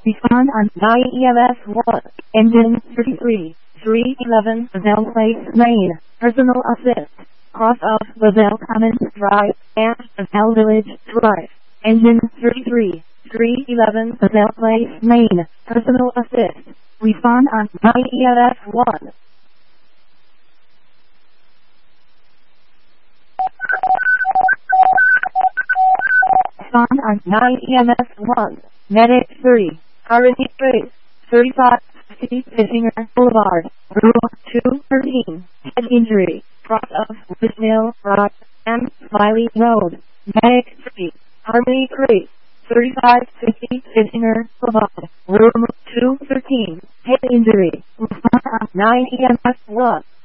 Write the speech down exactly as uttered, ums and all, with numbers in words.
Respond on nine E M S one. Engine thirty-three. three eleven Bell Place, Maine. Personal assist. Cross of Bell Commons Drive and Bell Village Drive. Engine thirty-three. three eleven Bell Place, Maine. Personal assist. Respond on nine E M S one. Respond on nine E M S one. Medic three. Current base. thirty-five fifty Fissinger Boulevard. Room two thirteen. Head injury. Cross of Wismill Rock and Smiley Road. Medic three. Army Creek. thirty-five fifty Fissinger Boulevard. Room two thirteen. Head injury. Respond on nine E M S one.